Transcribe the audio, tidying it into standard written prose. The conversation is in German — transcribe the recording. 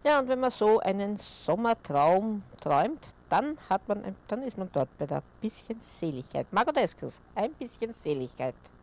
Ja, und wenn man so einen Sommertraum träumt, dann ist man dort bei der bisschen Seligkeit. Magodeskus, ein bisschen Seligkeit.